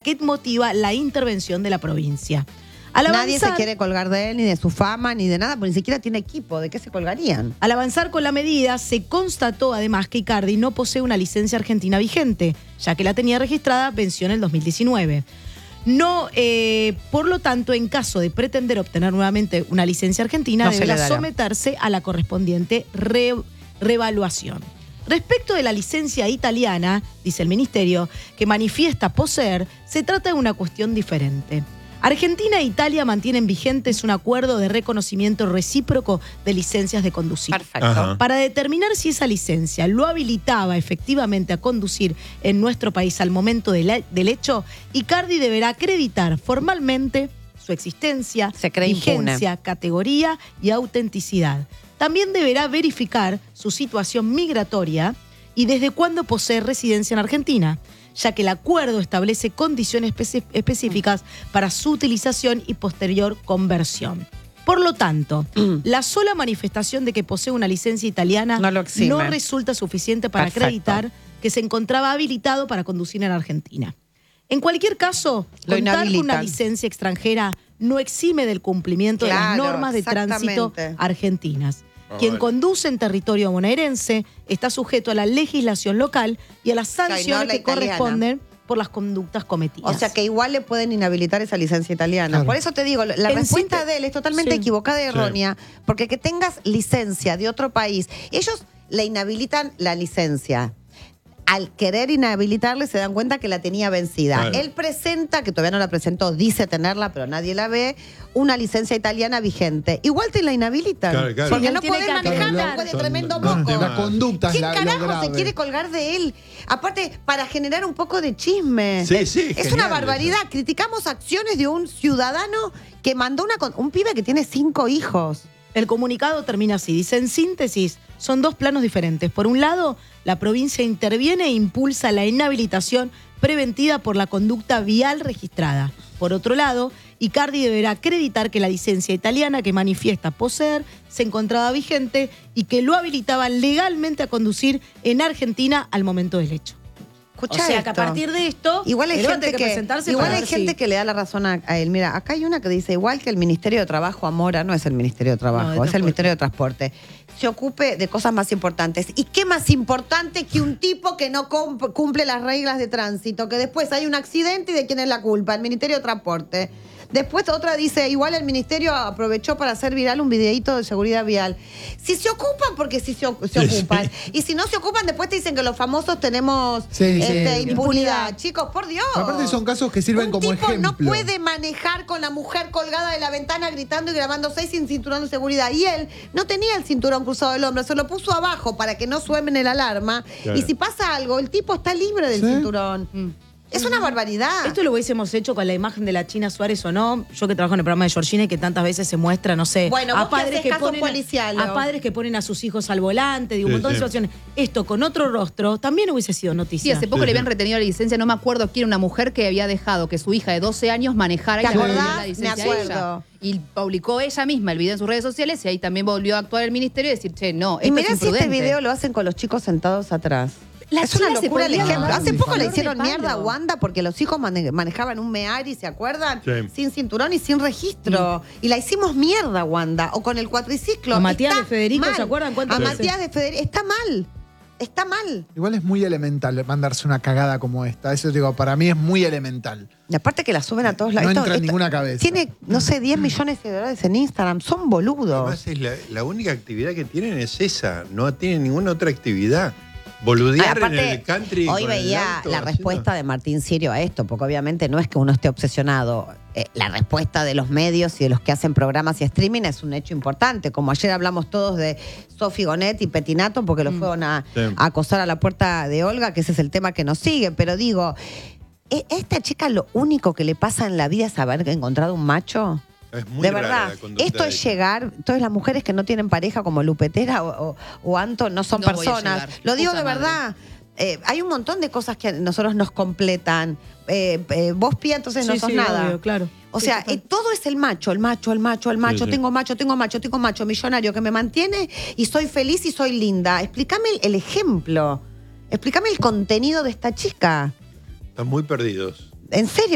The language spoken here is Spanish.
que motiva la intervención de la provincia. Nadie se quiere colgar de él, ni de su fama, ni de nada, porque ni siquiera tiene equipo. ¿De qué se colgarían? Al avanzar con la medida, se constató además que Icardi no posee una licencia argentina vigente, ya que la tenía registrada, venció en el 2019. Por lo tanto, en caso de pretender obtener nuevamente una licencia argentina, deberá someterse a la correspondiente reevaluación. Respecto de la licencia italiana, dice el ministerio, que manifiesta poseer, se trata de una cuestión diferente. Argentina e Italia mantienen vigentes un acuerdo de reconocimiento recíproco de licencias de conducir. Perfecto. Ajá. Para determinar si esa licencia lo habilitaba efectivamente a conducir en nuestro país al momento del hecho, Icardi deberá acreditar formalmente su existencia, vigencia, categoría y autenticidad. También deberá verificar su situación migratoria y desde cuándo posee residencia en Argentina, ya que el acuerdo establece condiciones específicas para su utilización y posterior conversión. Por lo tanto, la sola manifestación de que posee una licencia italiana no resulta suficiente para acreditar que se encontraba habilitado para conducir en Argentina. En cualquier caso, contar con una licencia extranjera no exime del cumplimiento de las normas de tránsito argentinas. Quien conduce en territorio bonaerense está sujeto a la legislación local y a las sanciones que corresponden por las conductas cometidas. O sea que igual le pueden inhabilitar esa licencia italiana. Claro. Por eso te digo, la respuesta de él es totalmente equivocada y errónea, porque que tengas licencia de otro país, ellos le inhabilitan la licencia. Al querer inhabilitarle se dan cuenta que la tenía vencida. Claro. Él presenta, que todavía no la presentó, dice tenerla, pero nadie la ve, una licencia italiana vigente. Igual te la inhabilitan. Claro. Porque no podés manejarla después de tremendo moco. La conducta ¿Quién carajo se quiere colgar de él? Aparte, para generar un poco de chisme. Sí, es genial, una barbaridad. Eso. Criticamos acciones de un ciudadano que mandó un pibe que tiene 5 hijos. El comunicado termina así, dice: en síntesis, son dos planos diferentes. Por un lado, la provincia interviene e impulsa la inhabilitación preventiva por la conducta vial registrada. Por otro lado, Icardi deberá acreditar que la licencia italiana que manifiesta poseer se encontraba vigente y que lo habilitaba legalmente a conducir en Argentina al momento del hecho. Escuchá, o sea, que a partir de esto, igual hay gente que le da la razón a él. Mira, acá hay una que dice, igual que el Ministerio de Trabajo, Amora, no es el Ministerio de Trabajo, es el Ministerio de Transporte, se ocupe de cosas más importantes. ¿Y qué más importante que un tipo que no cumple las reglas de tránsito? Que después hay un accidente y ¿de quién es la culpa? El Ministerio de Transporte. Después otra dice, igual el ministerio aprovechó para hacer viral un videíto de seguridad vial. Si se ocupan, porque sí se ocupan. Y si no se ocupan, después te dicen que los famosos tenemos impunidad. Chicos, por Dios. Aparte son casos que sirven como ejemplo. Un tipo no puede manejar con la mujer colgada de la ventana gritando y grabándose sin cinturón de seguridad. Y él no tenía el cinturón cruzado del hombro, se lo puso abajo para que no suene la alarma. Claro. Y si pasa algo, el tipo está libre del cinturón. Es una barbaridad. Esto lo hubiésemos hecho con la imagen de la China Suárez o no. Yo que trabajo en el programa de Georgina y que tantas veces se muestra, no sé, a padres que ponen a sus hijos al volante, digo, un montón de situaciones. Esto con otro rostro también hubiese sido noticia. Sí, hace poco le habían retenido la licencia, no me acuerdo quién, una mujer que había dejado que su hija de 12 años manejara. ¿Te acordás? Me acuerdo. Y publicó ella misma el video en sus redes sociales y ahí también volvió a actuar el ministerio y decir, che, no, esto es imprudente. Y mirá si este video lo hacen con los chicos sentados atrás. Es una locura el ejemplo. Hace poco le hicieron mierda a Wanda porque los hijos manejaban un Meari, ¿se acuerdan? Sí. Sin cinturón y sin registro. Y la hicimos mierda, Wanda. O con el cuatriciclo. A Matías de Federico, ¿se acuerdan? A Matías de Federico. Está mal. Está mal. Igual es muy elemental mandarse una cagada como esta. Eso digo, para mí es muy elemental. Y aparte que la suben a todos lados. No entra en ninguna cabeza. Tiene, no sé, 10 millones de seguidores en Instagram. Son boludos. Además, la única actividad que tienen es esa. No tienen ninguna otra actividad. Boludear aparte, en el country. Hoy veía la respuesta de Martín Sirio a esto, porque obviamente no es que uno esté obsesionado. La respuesta de los medios y de los que hacen programas y streaming es un hecho importante. Como ayer hablamos todos de Sofi Gonet y Petinato, porque lo fueron a acosar a la puerta de Olga, que ese es el tema que nos sigue. Pero digo, ¿esta chica lo único que le pasa en la vida es haber encontrado un macho? Es muy de verdad, esto es llegar. Todas las mujeres que no tienen pareja como Lupetera o Anto no son personas. Lo digo de verdad. Hay un montón de cosas que a nosotros nos completan. Vos, Pía, entonces no sos nada. Obvio, claro. O sea, todo es el macho. Tengo macho millonario que me mantiene y soy feliz y soy linda. Explícame el ejemplo. Explícame el contenido de esta chica. Están muy perdidos. ¿En serio?